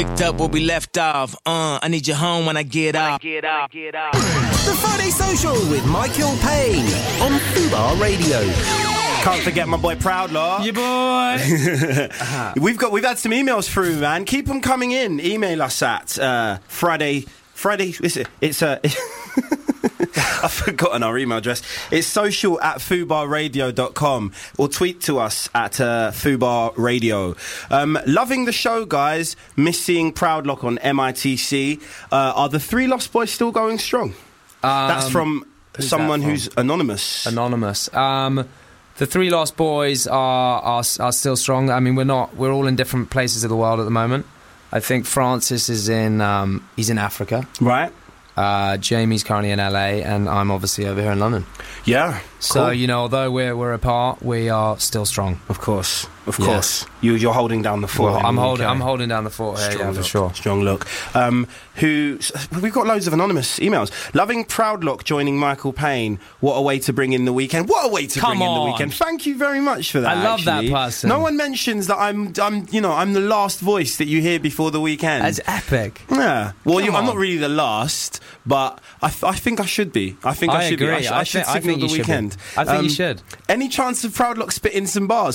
Picked up where we left off. I need you home when I get out. The Friday Social with Michael Payne on Fubar Radio. Can't forget my boy Proudlaw. Yeah, boy. We've had some emails through, man. Keep them coming in. Email us at Friday. It's I've forgotten our email address. It's social@fubarradio.com or tweet to us at Fubar Radio. Loving the show, guys. Miss seeing Proudlock on MITC. Are the Three Lost Boys still going strong? That's from someone who's anonymous. The Three Lost Boys are still strong. I mean, we're all in different places of the world at the moment. I think Francis is he's in Africa. Right. Jamie's currently in LA, and I'm obviously over here in London. Yeah. So, cool. you know, although we're apart, we are still strong. Of course. You're holding down the fort. Well, I'm holding down the fort here, strong yeah, for sure. Strong look. We've got loads of anonymous emails. Loving Proudlock joining Michael Payne. What a way to bring in the weekend. What a way to bring in the weekend. Thank you very much for that. I love actually. that person. No one mentions that I'm the last voice that you hear before the weekend. That's epic. Yeah. Well, I'm not really the last, but I think I should be. I think I should agree. be. I should signal the weekend. I think you should. Any chance of Proudlock spitting some bars? ?